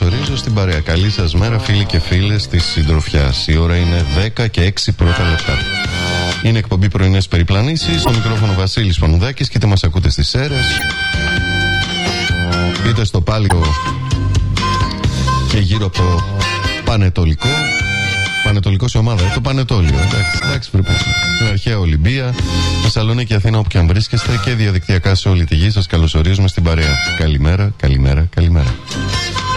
καλωσορίζω στην παρέα. Καλή σας μέρα, φίλοι και φίλες της συντροφιάς. Η ώρα είναι 10 και 6 πρώτα λεπτά. Είναι εκπομπή πρωινές περιπλανήσεις. Στο μικρόφωνο Βασίλης Πανουδάκης και είτε μας ακούτε στις Σέρρες, είτε στο Πάλιο και γύρω από το Πανετολικό. Πανετολικό σε ομάδα, το Πανετόλιο. Εντάξει, πρέπει. Στην αρχαία Ολυμπία, Θεσσαλονίκη, Αθήνα, όπου και αν βρίσκεστε, και διαδικτυακά σε όλη τη γη, σας καλωσορίζουμε στην παρέα. Καλημέρα, καλημέρα, καλημέρα.